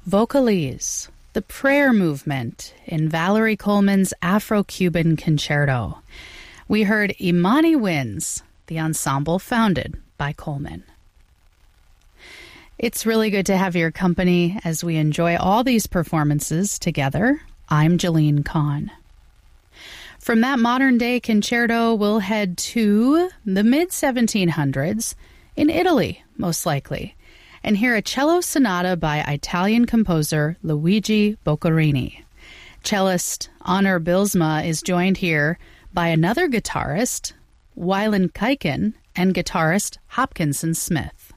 Vocalese, the prayer movement in Valerie Coleman's Afro-Cuban Concerto. We heard Imani Winds, the ensemble founded by Coleman. It's really good to have your company as we enjoy all these performances together. I'm Jeline Kahn. From that modern-day concerto, we'll head to the mid-1700s, in Italy, most likely, and hear a cello sonata by Italian composer Luigi Boccherini. Cellist Honor Bylsma is joined here by another guitarist, Wyland Kuyken, and guitarist Hopkinson Smith.